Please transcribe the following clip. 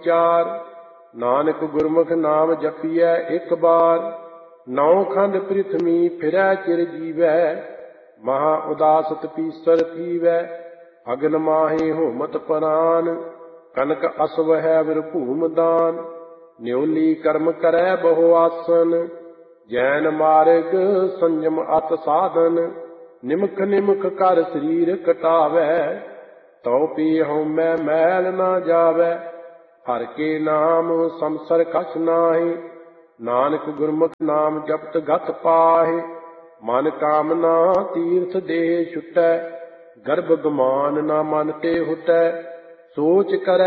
ਵਿਚਾਰ। ਨਾਨਕ ਗੁਰਮੁਖ ਨਾਮ ਜਪੀਐ ਇੱਕ ਬਾਰ। 9 ਖੰਡ ਪ੍ਰਿਥਵੀ ਫਿਰੈ ਚਿਰ ਜੀਵੈ। ਮਹਾ ਉਦਾਸ ਤਪੀਸਰ ਥੀਵੈ। ਅਗਨ ਮਾਹੇ ਹੋਮਤ ਪ੍ਰਾਨ। ਕਨਕ ਅਸਵ ਹੈ ਵਿਰ ਭੂਮ ਦਾਨ। ਨਿਉਲੀ ਕਰਮ ਕਰੈ ਬਹੁ ਆਸਨ। ਜੈਨ ਮਾਰਗ ਸੰਜਮ ਅਤ ਸਾਧਨ। ਨਿਮਖ ਨਿਮਖ ਕਰ ਸਰੀਰ ਕਟਾਵੈ। ਤਉ ਪੀ ਹਉਮੈ ਮੈਲ ਨਾ ਜਾਵੈ। ਹਰਿ ਕੇ ਨਾਮ ਸੰਸਰ ਕਛ ਨਾਹੀ। ਨਾਨਕ ਗੁਰਮੁਖ ਨਾਮ ਜਪਤ ਗਤ ਪਾਹੇ। ਮਨ ਕਾਮਨਾ ਤੀਰਥ ਦੇਹ ਛੁਟੈ। ਗਰਭ ਗਮਾਨ ਨਾ ਮਨ ਤੇ ਹੁਟੈ। ਸੋਚ ਕਰੈ